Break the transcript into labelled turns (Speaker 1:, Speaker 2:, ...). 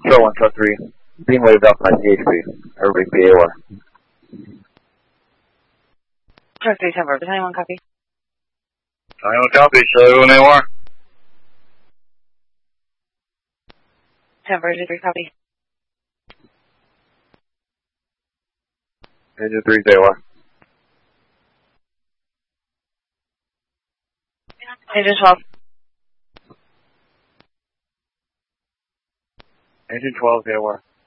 Speaker 1: Control 1, Control 3. Being waved off my CHP. Everybody PAOR.
Speaker 2: Control 3, Temper. Does anyone copy?
Speaker 3: Anyone copy? Show everyone AOR.
Speaker 2: Temper, 3 copy.
Speaker 1: Engine 3's AOR.
Speaker 2: Engine 12.
Speaker 1: Engine 12's AOR.